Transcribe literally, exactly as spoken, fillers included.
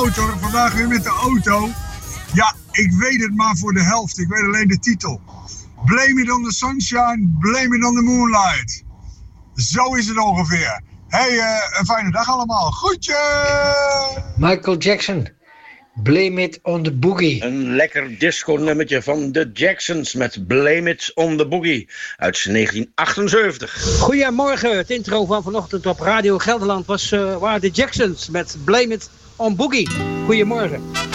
motor, vandaag weer met de auto. Ja, ik weet het maar voor de helft. Ik weet alleen de titel. Blame it on the sunshine, blame it on the moonlight. Zo is het ongeveer. Hey, uh, een fijne dag allemaal. Groetje! Michael Jackson, Blame It on the Boogie. Een lekker disco-nummertje van de Jacksons met Blame It on the Boogie uit negentien achtenzeventig. Goedemorgen, het intro van vanochtend op Radio Gelderland was, uh, waren de Jacksons met Blame It on Boogie. Goedemorgen.